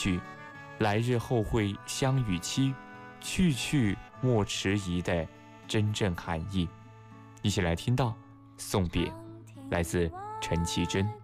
句来日后会相与期，去去莫迟疑的真正含义。一起来听到送别，来自陈绮贞。